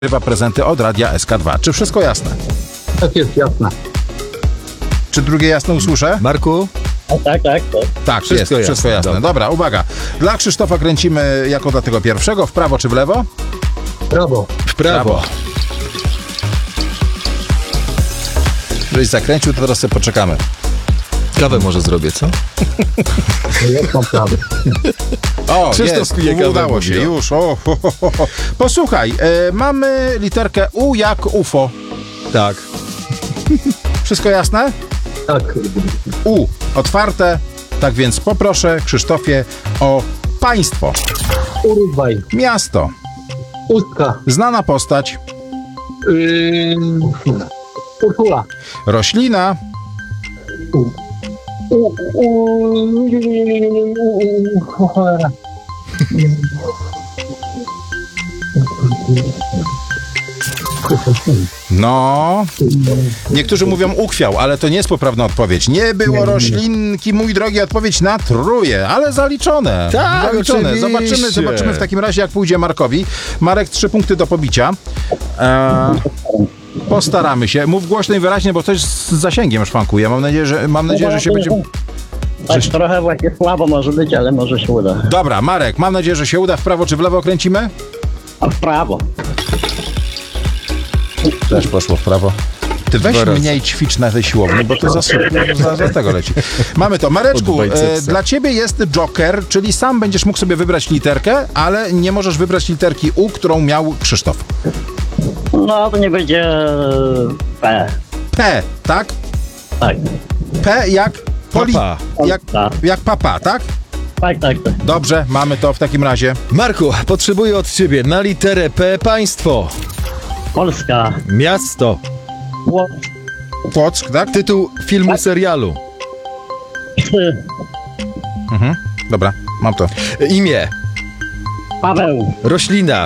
Wygrywa prezenty od Radia SK2. Czy wszystko jasne? Tak jest, jasne. Czy drugie jasne usłyszę? Marku? Tak. Tak, Wszystko jest, wszystko jasne. jasne. Dobra, uwaga. Dla Krzysztofa kręcimy jako dla tego pierwszego. W prawo czy w lewo? Brawo. W prawo. Żeś zakręcił, to teraz sobie poczekamy. Kawę może zrobię, co? Jak mam prawo. O, Krzysztof jest, pije kawę, udało się, mówi. już. Posłuchaj, mamy literkę U jak UFO. Tak. Wszystko jasne? Tak. U, otwarte. Tak więc poproszę, Krzysztofie, o państwo, Urugwaj. miasto, Ustka. znana postać, Urszula. roślina, Cholera. no... Niektórzy mówią ukwiał, ale to nie jest poprawna odpowiedź. Nie było roślinki, mój drogi, odpowiedź na truje, ale zaliczone. Tak, zaliczone. oczywiście. Zobaczymy w takim razie, jak pójdzie Markowi. Marek, 3 punkty do pobicia. Postaramy się. Mów głośno i wyraźnie, bo coś z zasięgiem szwankuje. Mam nadzieję, że się będzie... Tak, trochę właśnie słabo może być, ale może się uda. Dobra, Marek, mam nadzieję, że się uda. W prawo czy w lewo kręcimy? A w prawo. Też poszło w prawo. Ty weź Dwa razy. mniej ćwicz na tej siłowni, bo to za tego leci. Mamy to. Mareczku, Od bicepsa. dla ciebie jest joker, czyli sam będziesz mógł sobie wybrać literkę, ale nie możesz wybrać literki U, którą miał Krzysztof. No to nie będzie P. P, tak? Tak. P jak Papa. jak papa, tak? Tak. Dobrze, mamy to w takim razie. Marku, potrzebuję od ciebie na literę P państwo, Polska. miasto, Płock, tak? tytuł filmu, serialu, Dobra, mam to. imię, Paweł. roślina,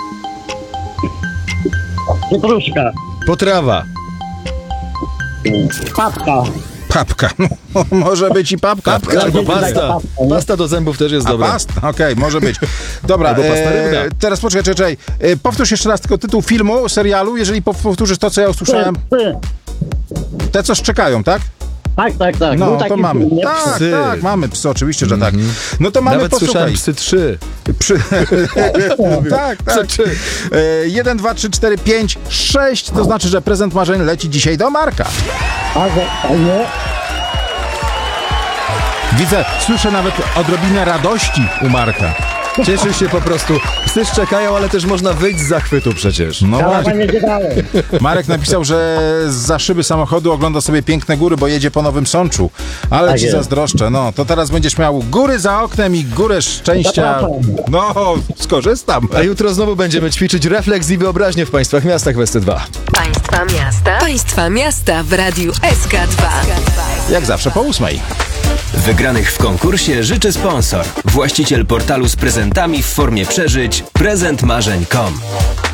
Pietruszka. potrawa, Papka. Papka. Może być i papka. albo pasta. Pasta do zębów też jest A dobra. pasta? Okej, może być. Dobra, Albo pasta rybna. teraz poczekaj. Powtórz jeszcze raz tylko tytuł filmu, serialu, jeżeli powtórzysz to, co ja usłyszałem. Psy. Te, co szczekają, tak? Tak. No, Był to taki mamy. film, nie? Psy. Tak, mamy psy, oczywiście, że tak. No to mamy, Nawet słyszałem posłuchaj. psy 3. Tak. Psy 3. 1, 2, 3, 4, 5, 6, to znaczy, że prezent marzeń leci dzisiaj do Marka. Nie. Widzę, słyszę nawet odrobinę radości u Marka. Cieszy się po prostu. Psy szczekają, ale też można wyjść z zachwytu przecież. No Kawa właśnie. nie dalej. Marek napisał, że zza szyby samochodu ogląda sobie piękne góry, bo jedzie po Nowym Sączu. Ale Tak ci jest. zazdroszczę. No, to teraz będziesz miał góry za oknem i górę szczęścia. No, skorzystam. A jutro znowu będziemy ćwiczyć refleks i wyobraźnię w państwach miastach w SC2. Państwa miasta. Państwa miasta w Radiu SK2. Jak zawsze po 8. Wygranych w konkursie życzy sponsor. Właściciel portalu z prezentami w formie przeżyć prezentmarzeń.com.